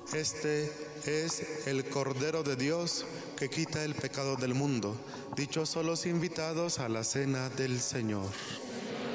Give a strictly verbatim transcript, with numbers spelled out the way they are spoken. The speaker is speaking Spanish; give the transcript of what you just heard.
Este es el Cordero de Dios que quita el pecado del mundo. Dichosos los invitados a la cena del Señor.